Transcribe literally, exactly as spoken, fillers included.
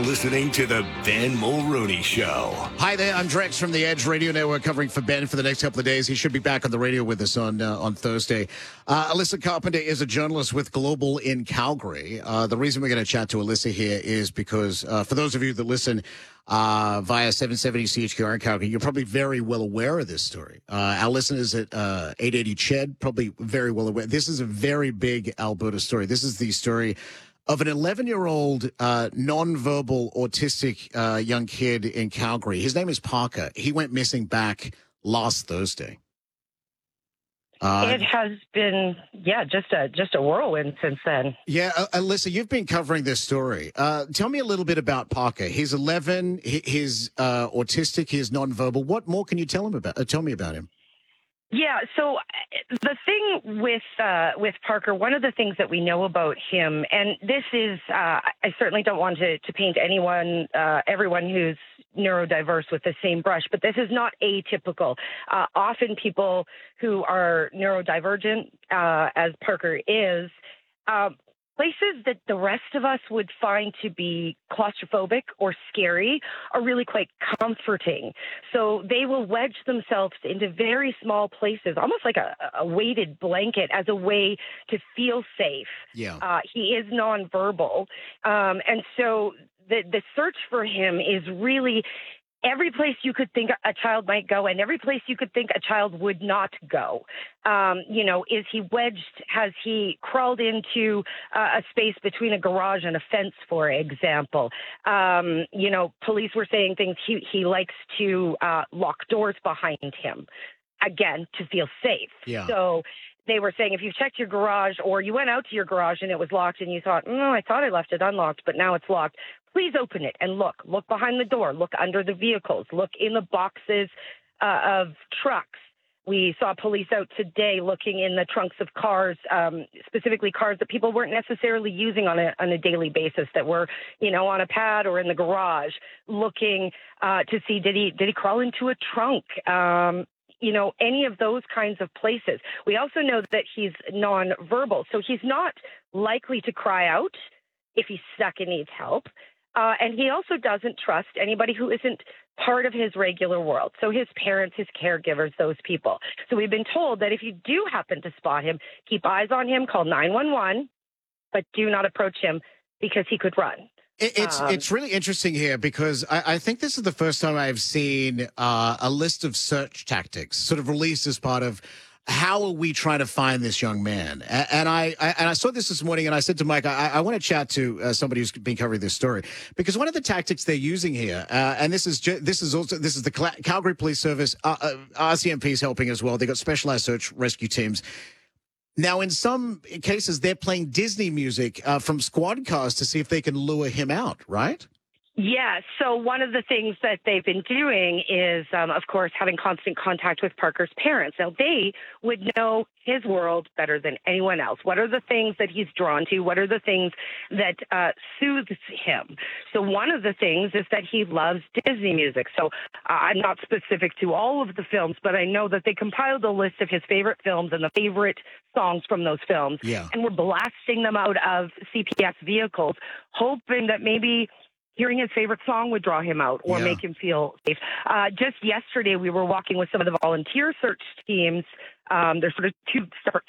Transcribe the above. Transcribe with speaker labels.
Speaker 1: listening to The Ben Mulrooney Show.
Speaker 2: Hi there, I'm Drex from the Edge Radio Network covering for Ben for the next couple of days. He should be back on the radio with us on uh, on Thursday. Uh, Alyssa Carpenter is a journalist with Global in Calgary. Uh, the reason we're going to chat to Alyssa here is because uh, for those of you that listen uh, via seven seventy C H Q R in Calgary, you're probably very well aware of this story. Uh, our listeners at uh, eight eighty C H E D probably very well aware. This is a very big Alberta story. This is the story of an eleven-year-old uh, non-verbal autistic uh, young kid in Calgary. His name is Parker. He went missing back last Thursday. Uh,
Speaker 3: it has been, yeah, just a just a whirlwind since then.
Speaker 2: Yeah, uh, Alyssa, you've been covering this story. Uh, tell me a little bit about Parker. He's eleven. He, he's uh, autistic. He's non-verbal. What more can you tell him about? Uh, tell me about him.
Speaker 3: Yeah, so the thing with uh, with Parker, one of the things that we know about him, and this is, uh, I certainly don't want to, to paint anyone, uh, everyone who's neurodiverse with the same brush, but this is not atypical. Uh, often people who are neurodivergent, uh, as Parker is, uh, places that the rest of us would find to be claustrophobic or scary are really quite comforting. So they will wedge themselves into very small places, almost like a, a weighted blanket, as a way to feel safe.
Speaker 2: Yeah.
Speaker 3: Uh, he is nonverbal. Um, and so the, the search for him is really every place you could think a child might go and every place you could think a child would not go. Um, you know, is he wedged? Has he crawled into uh, a space between a garage and a fence, for example? Um, you know, police were saying things. He, he likes to uh, lock doors behind him, again, to feel safe.
Speaker 2: Yeah.
Speaker 3: So they were saying if you've checked your garage or you went out to your garage and it was locked and you thought, no, I thought I left it unlocked, but now it's locked, please open it and look. Look behind the door. Look under the vehicles. Look in the boxes uh, of trucks. We saw police out today looking in the trunks of cars, um, specifically cars that people weren't necessarily using on a on a daily basis, that were, you know, on a pad or in the garage, looking uh, to see did he did he crawl into a trunk. Um, you know, any of those kinds of places. We also know that he's nonverbal, so he's not likely to cry out if he's stuck and needs help. Uh, and he also doesn't trust anybody who isn't part of his regular world. So his parents, his caregivers, those people. So we've been told that if you do happen to spot him, keep eyes on him, call nine one one, but do not approach him because he could run.
Speaker 2: It, it's um, it's really interesting here because I, I think this is the first time I've seen uh, a list of search tactics sort of released as part of how are we trying to find this young man? And, and I, I and I saw this this morning, and I said to Mike, I, I want to chat to uh, somebody who's been covering this story because one of the tactics they're using here, uh, and this is ju- this is also this is the Cal- Calgary Police Service, uh, uh, R C M P is helping as well. They got specialized search rescue teams. Now, in some cases, they're playing Disney music uh, from squad cars to see if they can lure him out, right?
Speaker 3: Yeah, so one of the things that they've been doing is, um, of course, having constant contact with Parker's parents. Now, they would know his world better than anyone else. What are the things that he's drawn to? What are the things that uh, soothes him? So one of the things is that he loves Disney music. So uh, I'm not specific to all of the films, but I know that they compiled a list of his favorite films and the favorite songs from those films.
Speaker 2: Yeah.
Speaker 3: And we're blasting them out of C P S vehicles, hoping that maybe hearing his favorite song would draw him out or
Speaker 2: yeah.
Speaker 3: make him feel safe. Uh, just yesterday, we were walking with some of the volunteer search teams. Um, there's sort of two separate